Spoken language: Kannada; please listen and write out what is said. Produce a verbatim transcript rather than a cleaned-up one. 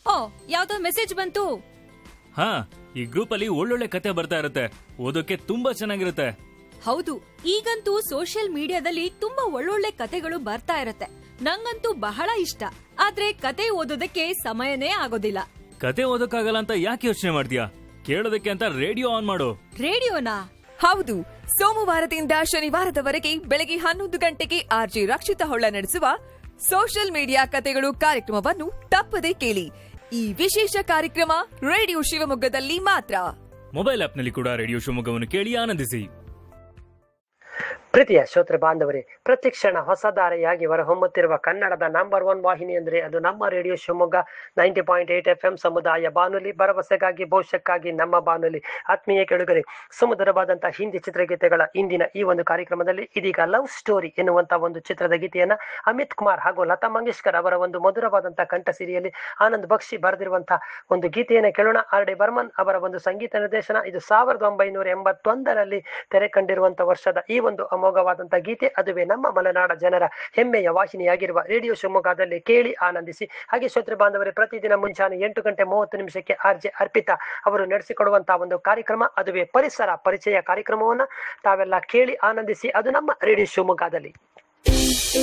ಓ, ಯಾವ್ದೋ ಮೆಸೇಜ್ ಬಂತು. ಹಾ, ಈ ಗ್ರೂಪ್ ಅಲ್ಲಿ ಒಳ್ಳೊಳ್ಳೆ ಕತೆ ಬರ್ತಾ ಇರುತ್ತೆ, ಓದೋಕೆ ತುಂಬಾ ಚೆನ್ನಾಗಿರುತ್ತೆ. ಹೌದು, ಈಗಂತೂ ಸೋಷಿಯಲ್ ಮೀಡಿಯಾದಲ್ಲಿ ತುಂಬಾ ಒಳ್ಳೊಳ್ಳೆ ಕತೆಗಳು ಬರ್ತಾ ಇರತ್ತೆ. ನಂಗಂತೂ ಬಹಳ ಇಷ್ಟ. ಆದ್ರೆ ಕತೆ ಓದೋದಕ್ಕೆ ಸಮಯನೇ ಆಗೋದಿಲ್ಲ. ಕತೆ ಓದೋಕ್ಕಾಗಲ್ಲ ಅಂತ ಯಾಕೆ ಯೋಚನೆ ಮಾಡ್ತೀಯಾ? ಕೇಳೋದಕ್ಕೆ ಅಂತ ರೇಡಿಯೋ ಆನ್ ಮಾಡು. ರೇಡಿಯೋನಾ? ಹೌದು, ಸೋಮವಾರದಿಂದ ಶನಿವಾರದವರೆಗೆ ಬೆಳಗ್ಗೆ ಹನ್ನೊಂದು ಗಂಟೆಗೆ ಆರ್ಜಿ ರಕ್ಷಿತಾ ಹೊಳ್ಳ ನಡೆಸುವ ಸೋಷಿಯಲ್ ಮೀಡಿಯಾ ಕತೆಗಳು ಕಾರ್ಯಕ್ರಮವನ್ನು ತಪ್ಪದೇ ಕೇಳಿ. ಈ ವಿಶೇಷ ಕಾರ್ಯಕ್ರಮ ರೇಡಿಯೋ ಶಿವಮೊಗ್ಗದಲ್ಲಿ ಮಾತ್ರ. ಮೊಬೈಲ್ ಆಪ್ನಲ್ಲಿ ಕೂಡ ರೇಡಿಯೋ ಶಿವಮೊಗ್ಗವನ್ನು ಕೇಳಿ ಆನಂದಿಸಿ. ಪ್ರೀತಿಯ ಶ್ರೋತೃ ಬಾಂಧವರೇ, ಪ್ರತಿಕ್ಷಣ ಹೊಸದಾರೆಯಾಗಿ ಹೊರಹೊಮ್ಮುತ್ತಿರುವ ಕನ್ನಡದ ನಂಬರ್ ಒನ್ ವಾಹಿನಿ ಅಂದ್ರೆ ಅದು ನಮ್ಮ radio Shivamogga ninety point eight F M ಸಮುದಾಯ ಬಾನುಲಿ, ಭರವಸೆಗಾಗಿ ಭವಿಷ್ಯಕ್ಕಾಗಿ ನಮ್ಮ ಬಾನುಲಿ. ಆತ್ಮೀಯ ಕೆಳಗರೆ, ಸುಮಧುರವಾದಂತಹ ಹಿಂದಿ ಚಿತ್ರಗೀತೆಗಳ ಇಂದಿನ ಈ ಒಂದು ಕಾರ್ಯಕ್ರಮದಲ್ಲಿ ಇದೀಗ ಲವ್ ಸ್ಟೋರಿ ಎನ್ನುವಂತಹ ಒಂದು ಚಿತ್ರದ ಗೀತೆಯನ್ನ ಅಮಿತ್ ಕುಮಾರ್ ಹಾಗೂ ಲತಾ ಮಂಗೇಶ್ಕರ್ ಅವರ ಒಂದು ಮಧುರವಾದಂತಹ ಕಂಠಸಿರಿಯಲ್ಲಿ ಆನಂದ್ ಬಕ್ಷಿ ಬರೆದಿರುವಂತಹ ಒಂದು ಗೀತೆಯನ್ನು ಕೇಳೋಣ. ಆರ್ ಡಿ ಬರ್ಮನ್ ಅವರ ಒಂದು ಸಂಗೀತ ನಿರ್ದೇಶನ. ಇದು ಸಾವಿರದ ಒಂಬೈನೂರ ಎಂಬತ್ತೊಂದರಲ್ಲಿ ತೆರೆ ಕಂಡಿರುವಂತಹ ವರ್ಷದ ಈ ಒಂದು ಅಮೋಘವಾದಂತಹ ಗೀತೆ. ಅದುವೇ ನಮ್ಮ ಮಲೆನಾಡ ಜನರ ಹೆಮ್ಮೆಯ ವಾಹಿನಿಯಾಗಿರುವ ರೇಡಿಯೋ ಶಿವಮೊಗ್ಗದಲ್ಲಿ ಕೇಳಿ ಆನಂದಿಸಿ. ಹಾಗೆ ಶ್ರೋತೃ ಬಾಂಧವರೇ, ಪ್ರತಿದಿನ ಮುಂಜಾನೆ ಎಂಟು ಗಂಟೆ ಮೂವತ್ತು ನಿಮಿಷಕ್ಕೆ ಆರ್ಜೆ ಅರ್ಪಿತಾ ಅವರು ನಡೆಸಿಕೊಡುವಂತಹ ಒಂದು ಕಾರ್ಯಕ್ರಮ, ಅದುವೇ ಪರಿಸರ ಪರಿಚಯ ಕಾರ್ಯಕ್ರಮವನ್ನ ತಾವೆಲ್ಲ ಕೇಳಿ ಆನಂದಿಸಿ. ಅದು ನಮ್ಮ ರೇಡಿಯೋ ಶಿವಮೊಗ್ಗದಲ್ಲಿ.